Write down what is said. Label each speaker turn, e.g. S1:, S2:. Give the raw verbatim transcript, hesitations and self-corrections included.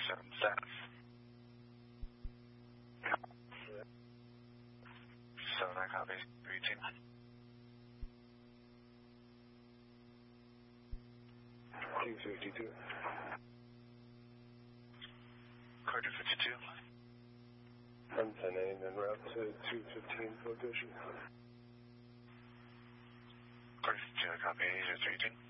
S1: seven status. seven nine copy, three two.
S2: two fifty-two.
S1: Car two fifty-two.
S2: I'm ten eight en route to two fifteen location.
S1: Car two fifty-two, copy, Asia three two.